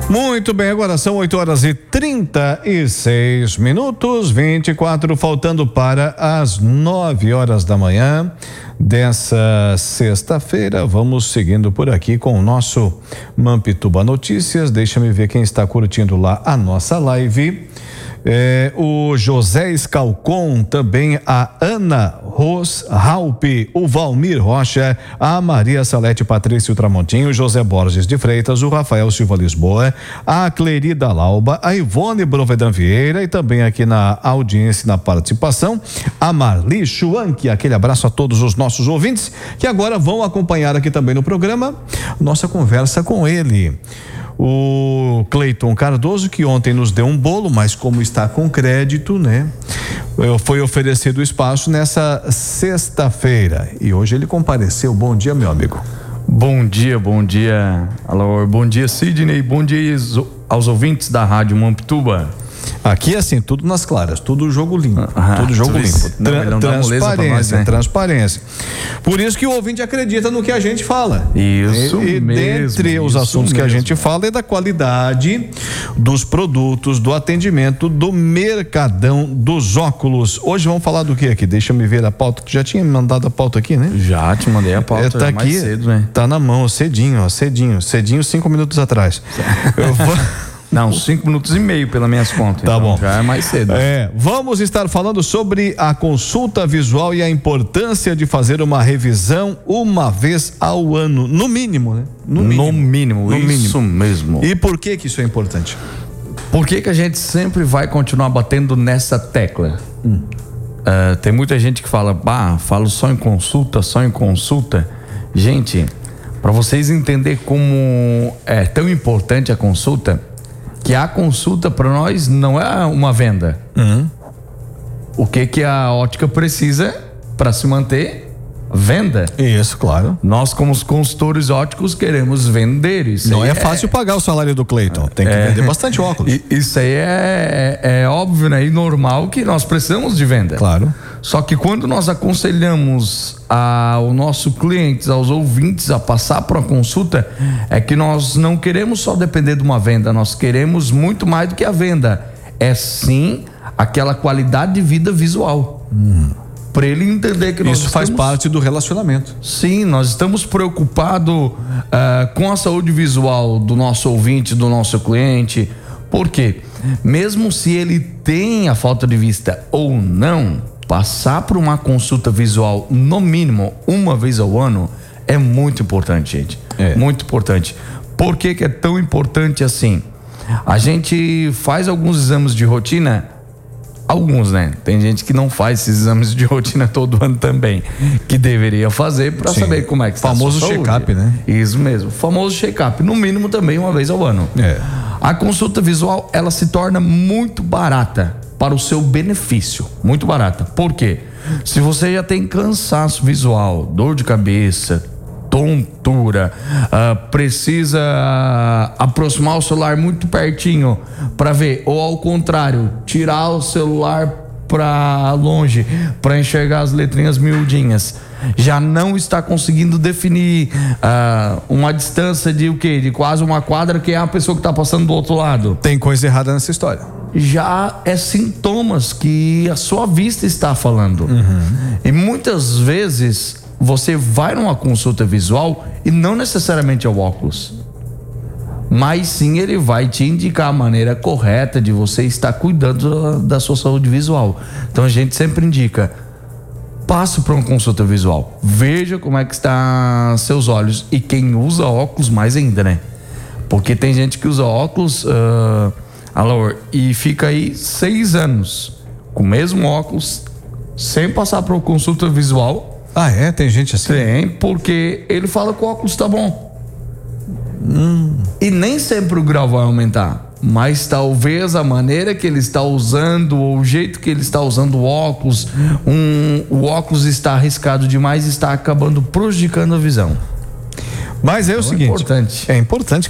Muito bem, agora são 8h36, 24 faltando para as 9h da manhã dessa sexta-feira. Vamos seguindo por aqui com o nosso Mampituba Notícias. Deixa-me ver quem está curtindo lá a nossa live. O José Escalcon, também a Ana Ros Raupe, o Valmir Rocha, a Maria Salete Patrício Tramontinho, José Borges de Freitas, o Rafael Silva Lisboa, a Clerida Lauba, a Ivone Brovedan Vieira e também aqui na audiência e na participação, a Marli Schwank. Aquele abraço a todos os nossos ouvintes que agora vão acompanhar aqui também no programa nossa conversa com ele. O Cleiton Cardoso, que ontem nos deu um bolo, mas como está com crédito, né? Foi oferecido espaço nessa sexta-feira e hoje ele compareceu. Bom dia, meu amigo. Bom dia, Alaor. Bom dia, Sidney. Bom dia aos ouvintes da Rádio Mampituba. Aqui assim, tudo nas claras, tudo jogo limpo, tudo jogo limpo. Transparência, transparência. Por isso que o ouvinte acredita no que a gente fala. Isso e mesmo. Dentre os assuntos que a gente fala é da qualidade dos produtos, do atendimento, do mercadão dos óculos. Hoje vamos falar do que aqui? Deixa eu me ver a pauta. Tu já tinha me mandado a pauta aqui, né? Já te mandei a pauta. Tá aqui, mais cedo, né? Tá na mão, cedinho, 5 minutos atrás. Eu vou... Não, 5 minutos e meio pelas minhas contas. Tá então bom. Já é mais cedo. Vamos estar falando sobre a consulta visual e a importância de fazer uma revisão uma vez ao ano, no mínimo, né? No mínimo, isso mesmo. E por que isso é importante? Por que a gente sempre vai continuar batendo nessa tecla? Tem muita gente que fala, falo só em consulta. Gente, para vocês entenderem como é tão importante a consulta, que a consulta para nós não é uma venda. O que a ótica precisa para se manter? Venda. Isso, claro. Nós, como os consultores óticos, queremos vender. Isso não é fácil pagar o salário do Cleiton. Tem que vender bastante óculos. Isso aí é óbvio, né? E normal que nós precisamos de venda. Claro. Só que quando nós aconselhamos ao nosso cliente, aos ouvintes, a passar por uma consulta, é que nós não queremos só depender de uma venda, nós queremos muito mais do que a venda. É sim aquela qualidade de vida visual. Para ele entender que nós isso faz parte do relacionamento. Sim, nós estamos preocupados com a saúde visual do nosso ouvinte, do nosso cliente. Por quê? Mesmo se ele tem a falta de vista ou não, passar por uma consulta visual no mínimo uma vez ao ano é muito importante, gente. Muito importante. Por que é tão importante assim? A gente faz alguns exames de rotina. Alguns, né? Tem gente que não faz esses exames de rotina todo ano também, que deveria fazer para saber como é que está a sua saúde. Famoso check-up, né? Isso mesmo, famoso check-up, no mínimo também uma vez ao ano. A consulta visual, ela se torna muito barata para o seu benefício, muito barata. Por quê? Se você já tem cansaço visual, dor de cabeça, tontura, precisa aproximar o celular muito pertinho para ver, ou ao contrário, tirar o celular para longe para enxergar as letrinhas miudinhas, já não está conseguindo definir uma distância de o quê? De quase uma quadra, que é a pessoa que está passando do outro lado. Tem coisa errada nessa história. Já é sintomas que a sua vista está falando. E muitas vezes você vai numa consulta visual e não necessariamente é o óculos, mas sim ele vai te indicar a maneira correta de você estar cuidando da sua saúde visual. Então a gente sempre indica, passe por uma consulta visual, veja como é que está seus olhos, e quem usa óculos mais ainda, né? Porque tem gente que usa óculos e fica aí 6 anos com o mesmo óculos sem passar por uma consulta visual. Tem gente assim? Tem, porque ele fala que o óculos tá bom. E nem sempre o grau vai aumentar, mas talvez a maneira que ele está usando, ou o jeito que ele está usando o óculos, o óculos está arriscado demais e está acabando prejudicando a visão. Mas é o seguinte, importante. É importante